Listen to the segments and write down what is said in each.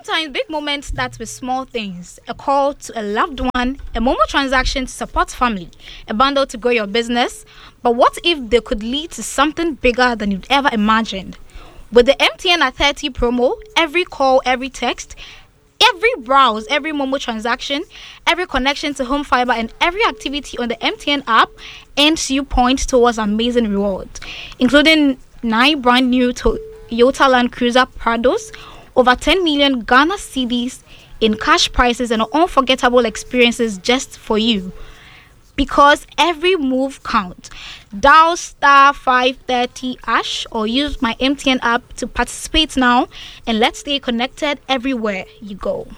Sometimes big moments start with small things: a call to a loved one, a Momo transaction to support family, a bundle to grow your business. But what if they could lead to something bigger than you'd ever imagined? With the MTN at 30 promo, every call, every text, every browse, every Momo transaction, every connection to home fiber, and every activity on the MTN app earns you points towards amazing rewards, including 9 brand new Toyota Land Cruiser Prados, over 10 million Ghana cedis in cash prizes, and unforgettable experiences just for you. Because every move counts. Dial star 530 # or use my MTN app to participate now, and let's stay connected everywhere you go.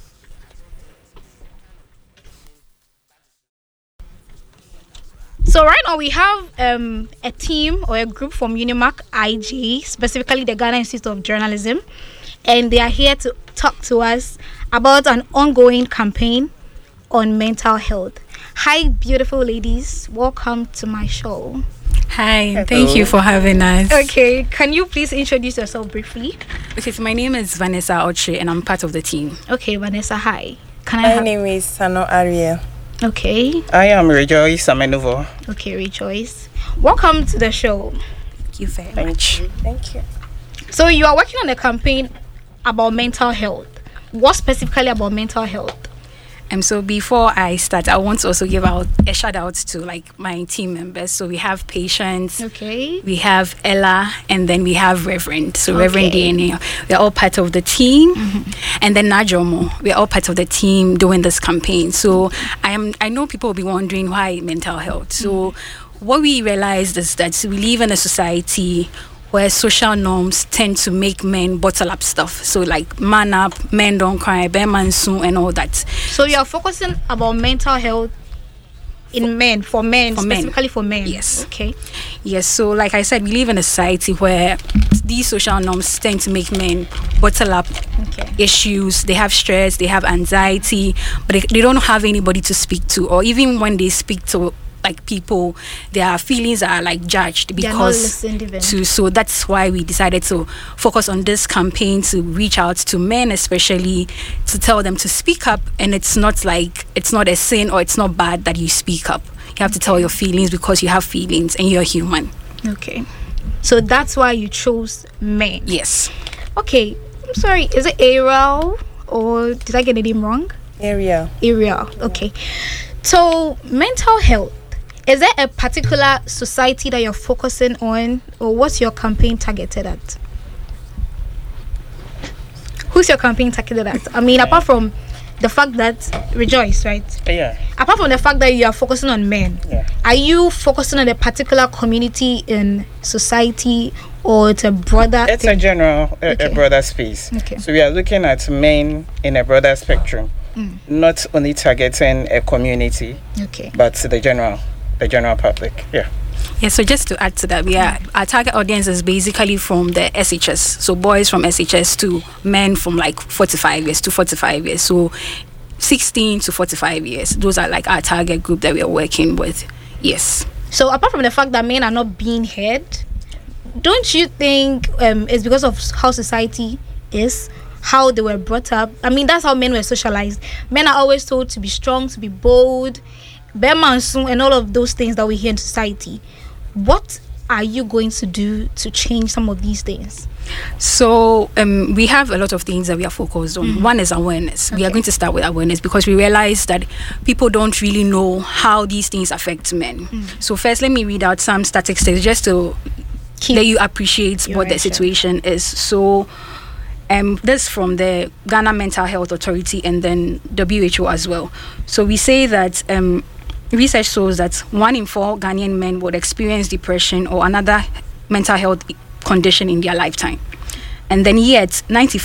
So right now we have a team or a group from Unimark IG, specifically the Ghana Institute of Journalism, and they are here to talk to us about an ongoing campaign on mental health. Hi, beautiful ladies. Welcome to my show. Hi, Hello. thank you for having us. Okay, can you please introduce yourself briefly? Okay, so my name is Vanessa Oche and I'm part of the team. Okay, Vanessa, hi. Can I My have... name is Sano Ariel. Okay, I am Rejoice Amenuvo. okay, Rejoice. Welcome to the show. Thank you very Thank much. you. Thank you. So you are working on a campaign about mental health. What specifically about mental health? So before I start, I want to also give out a shout out to like my team members. So we have Patience, Okay. we have Ella, and then we have Reverend. So Reverend Okay. DNA, we're all part of the team. And then Najomo, we're all part of the team doing this campaign. So I know people will be wondering why mental health. So what we realized is that we live in a society where social norms tend to make men bottle up stuff. So like man up, men don't cry, bear man soon, and all that. So you are focusing about mental health in men, for men, For men. specifically for men. Yes. Okay. Yes, so like I said, we live in a society where these social norms tend to make men bottle up Okay. issues. They have stress, they have anxiety, but they don't have anybody to speak to. Or even when they speak to like people, their feelings are like judged They are not because listened even. so that's why we decided to focus on this campaign to reach out to men, especially to tell them to speak up. And it's not a sin or it's not bad that you speak up. You have to tell your feelings because you have feelings and you're human. Okay. So that's why you chose men. Yes. Okay. I'm sorry. Is it Ariel or did I get the name wrong? Ariel. Ariel. Okay. So mental health. Is there a particular society that you're focusing on, or what's your campaign targeted at? Who's your campaign targeted at? I mean, apart from the fact that Rejoice, right? Yeah. Apart from the fact that you are focusing on men, Yeah. are you focusing on a particular community in society, or it's a broader It's a thing? general, a Okay. broader space. Okay. So we are looking at men in a broader spectrum, not only targeting a community, Okay. but the general public. Yeah. Yeah, so just to add to that, our target audience is basically from the SHS. So boys from SHS to men from like 45 years to 45 years. So 16 to 45 years. Those are like our target group that we are working with. Yes. So apart from the fact that men are not being heard, don't you think it's because of how society is, how they were brought up? I mean, that's how men were socialized. Men are always told to be strong, to be bold, bemansu, and all of those things that we hear in society. What are you going to do to change some of these things? So we have a lot of things that we are focused on. One is awareness. We are Okay. going to start with awareness because we realize that people don't really know how these things affect men. So first, let me read out some statistics just to let you appreciate You're what the right, sure. situation is. So this from the Ghana Mental Health Authority and then WHO as well. So we say that research shows that 1 in 4 Ghanaian men would experience depression or another mental health condition in their lifetime. And then yet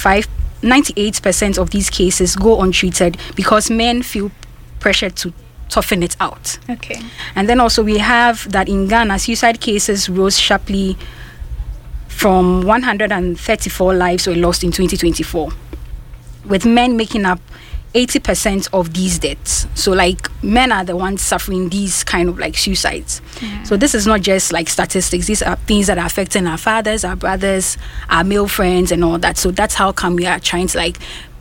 98% of these cases go untreated because men feel pressure to toughen it out. Okay. And then also we have that in Ghana, suicide cases rose sharply from 134 lives were lost in 2024, with men making up 80% of these deaths. So like men are the ones suffering these kind of like suicides. So this is not just like statistics. These are things that are affecting our fathers, our brothers, our male friends and all that. So that's how come we are trying to like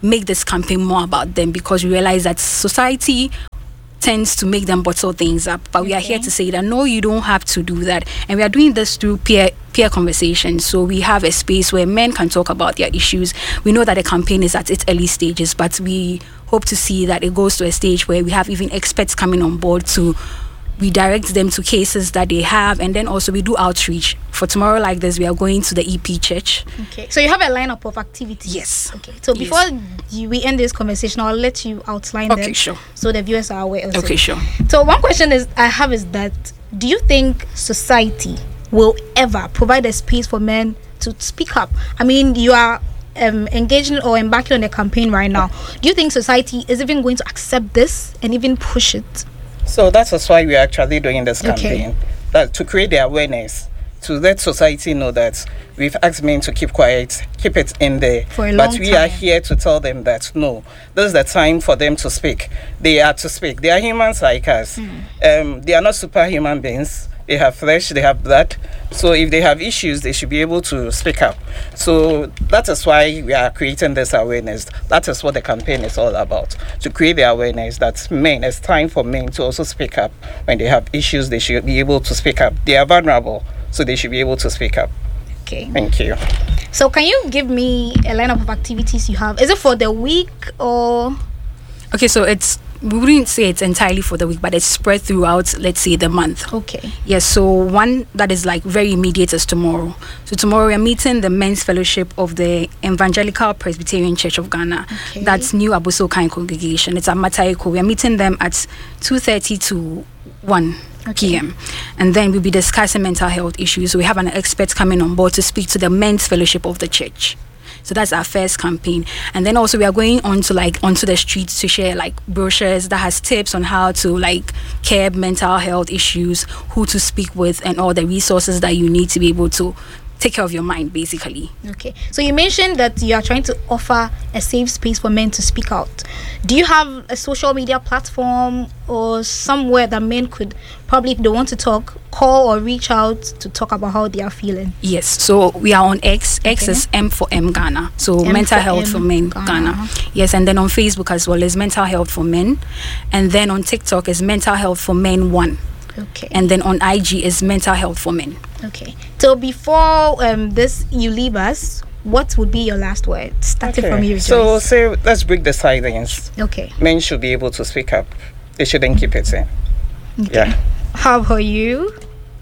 make this campaign more about them, because we realize that society tends to make them bottle things up, but we are here to say that no, you don't have to do that, and we are doing this through peer conversation. So we have a space where men can talk about their issues. We know that the campaign is at its early stages, but we hope to see that it goes to a stage where we have even experts coming on board to redirect them to cases that they have, and then also we do outreach. For tomorrow like this, we are going to the EP church. Okay, so you have a lineup of activities. Yes. Okay, so before we end this conversation, I'll let you outline them. Okay, sure. So the viewers are aware also. Okay, sure. So one question I have is that, do you think society will ever provide a space for men to speak up? I mean, you are engaging or embarking on a campaign right now. Do you think society is even going to accept this and even push it? So that's why we are actually doing this campaign, that to create the awareness, to let society know that we've asked men to keep quiet, keep it in there. For a long but we time. are here to tell them that no, this is the time for them to speak. They are to speak. They are humans like us. They are not superhuman beings. They have flesh, they have blood. So if they have issues, they should be able to speak up. So that is why we are creating this awareness. That is what the campaign is all about. To create the awareness that men, it's time for men to also speak up. When they have issues, they should be able to speak up. They are vulnerable, so they should be able to speak up. Okay. Thank you. So can you give me a lineup of activities you have? Is it for the week or? Okay, so we wouldn't say it's entirely for the week, but it's spread throughout, let's say, the month. Okay. Yes, so one that is like very immediate is tomorrow. So tomorrow we are meeting the Men's Fellowship of the Evangelical Presbyterian Church of Ghana. Okay. That's New Abuso Kind Congregation. It's at Mataiko. We are meeting them at 2:30 to 1 p.m. And then we'll be discussing mental health issues. So we have an expert coming on board to speak to the Men's Fellowship of the church. So that's our first campaign. And then also we are going onto the streets to share like brochures that has tips on how to like curb mental health issues, who to speak with, and all the resources that you need to be able to take care of your mind, basically. Okay. So you mentioned that you are trying to offer a safe space for men to speak out. Do you have a social media platform or somewhere that men could probably, if they want to talk, call or reach out to talk about how they are feeling? Yes. So we are on X. X is M for M Ghana. So M Mental for Health M for Men Ghana. Ghana. Yes. And then on Facebook as well is Mental Health for Men. And then on TikTok is Mental Health for Men 1. Okay. And then on IG is Mental Health for Men. Okay. So before you leave us, what would be your last word? Starting from you, So Joyce. let's break the silence. Okay. Men should be able to speak up. They shouldn't keep it in. Okay. Yeah. How about you?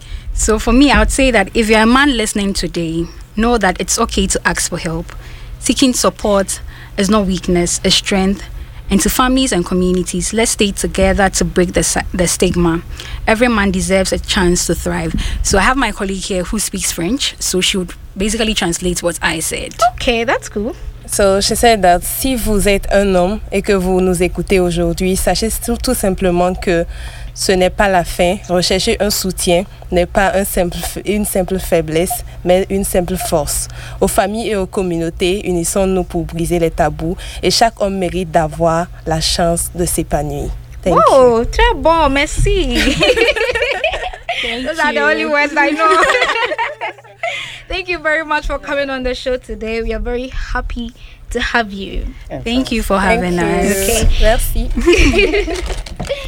So for me, I would say that if you're a man listening today, know that it's okay to ask for help. Seeking support is not weakness, it's strength. And to families and communities, let's stay together to break the stigma. Every man deserves a chance to thrive. So I have my colleague here who speaks French, so she would basically translate what I said. Okay, that's cool. So she said that si vous êtes un homme et que vous nous écoutez aujourd'hui, sachez tout simplement que ce n'est pas la fin. Rechercher un soutien n'est pas une simple faiblesse, mais une simple force. Aux familles et aux communautés, unissons-nous pour briser les tabous et chaque homme mérite d'avoir la chance de s'épanouir. Thank you. Oh, très bon, merci. Those are the only words I know. Thank you very much for coming on the show today. We are very happy to have you. Thank you for having us. Okay. Merci.